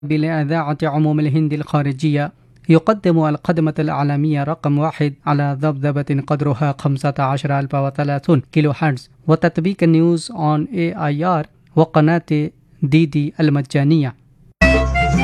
بالإذاعة عموم الهند الخارجية يقدم القدمة الإعلامية رقم 1 على ذبذبة قدرها 15030 كيلو هرتز، وتطبيق نيوز أون AIR وقناة ديدي المجانية.